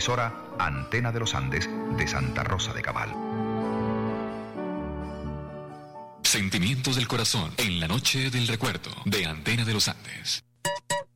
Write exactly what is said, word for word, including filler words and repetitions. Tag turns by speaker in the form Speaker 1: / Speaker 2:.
Speaker 1: emisora Antena de los Andes de Santa Rosa de Cabal.
Speaker 2: Sentimientos del corazón en la noche del recuerdo de Antena de los Andes.